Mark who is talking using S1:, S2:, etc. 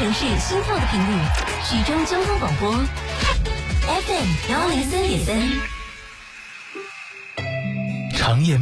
S1: 城市心跳的频率，徐州交通广播 FM 103.3。
S2: 长夜